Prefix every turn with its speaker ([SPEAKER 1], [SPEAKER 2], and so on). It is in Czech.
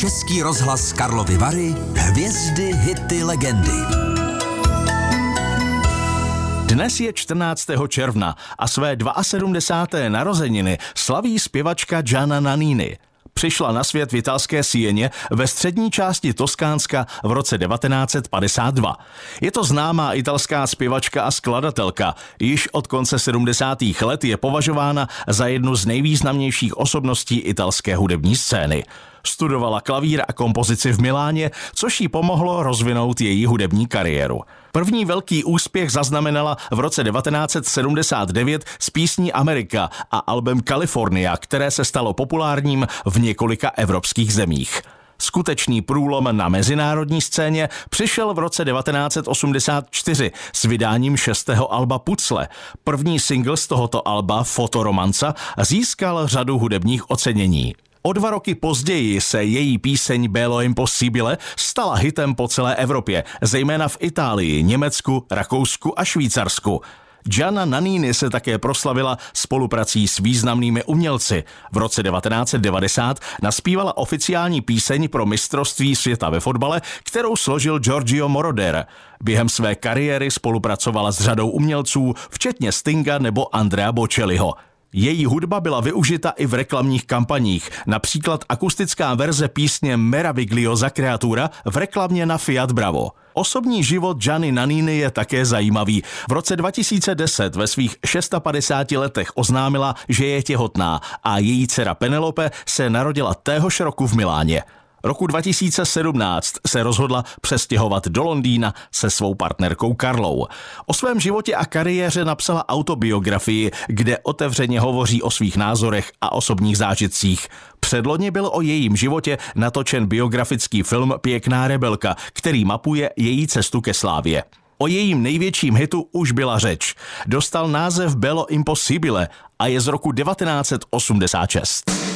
[SPEAKER 1] Český rozhlas Karlovy Vary, hvězdy, hity, legendy.
[SPEAKER 2] Dnes je 14. června a své 72. narozeniny slaví zpěvačka Gianna Nannini. Přišla na svět v italské Sieně ve střední části Toskánska v roce 1952. Je to známá italská zpěvačka a skladatelka. Již od konce 70. let je považována za jednu z nejvýznamnějších osobností italské hudební scény. Studovala klavír a kompozici v Miláně, což jí pomohlo rozvinout její hudební kariéru. První velký úspěch zaznamenala v roce 1979 s písní Amerika a albem California, které se stalo populárním v několika evropských zemích. Skutečný průlom na mezinárodní scéně přišel v roce 1984 s vydáním 6. alba Pucle. První singl z tohoto alba, Fotoromanza, získal řadu hudebních ocenění. O 2 roky později se její píseň Bello Impossibile stala hitem po celé Evropě, zejména v Itálii, Německu, Rakousku a Švýcarsku. Gianna Nannini se také proslavila spoluprací s významnými umělci. V roce 1990 naspívala oficiální píseň pro mistrovství světa ve fotbale, kterou složil Giorgio Moroder. Během své kariéry spolupracovala s řadou umělců, včetně Stinga nebo Andrea Bocelliho. Její hudba byla využita i v reklamních kampaních, například akustická verze písně Meravigliosa Creatura v reklamě na Fiat Bravo. Osobní život Gianny Nannini je také zajímavý. V roce 2010 ve svých 56 letech oznámila, že je těhotná a její dcera Penelope se narodila téhož roku v Miláně. Roku 2017 se rozhodla přestěhovat do Londýna se svou partnerkou Karlou. O svém životě a kariéře napsala autobiografii, kde otevřeně hovoří o svých názorech a osobních zážitcích. Předloni byl o jejím životě natočen biografický film Pěkná rebelka, který mapuje její cestu ke slávě. O jejím největším hitu už byla řeč. Dostal název Bello Impossibile a je z roku 1986.